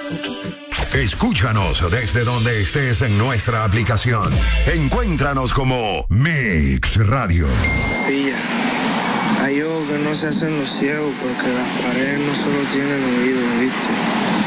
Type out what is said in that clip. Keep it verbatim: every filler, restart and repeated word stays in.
Escúchanos desde donde estés en nuestra aplicación. Encuéntranos como Mix Radio. Pilla, hay ojos que no se hacen los ciegos porque las paredes no solo tienen oídos, ¿viste?